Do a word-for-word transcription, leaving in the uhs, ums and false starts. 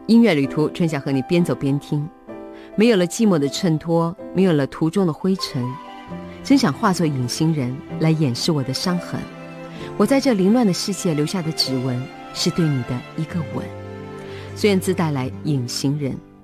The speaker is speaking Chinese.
音乐旅途，春想和你边走边听。没有了寂寞的衬托，没有了途中的灰尘，真想化作隐形人来掩饰我的伤痕。我在这凌乱的世界留下的指纹，是对你的一个吻。孙燕姿带来隐形人。